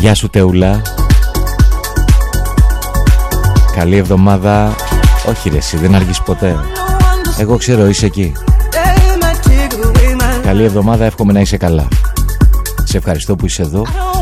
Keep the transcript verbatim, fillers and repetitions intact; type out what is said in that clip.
Γεια σου Τεούλα. Καλή εβδομάδα. Όχι ρε εσύ, δεν αργείς ποτέ. Εγώ ξέρω, είσαι εκεί. Καλή εβδομάδα, εύχομαι να είσαι καλά. Σε ευχαριστώ που είσαι εδώ.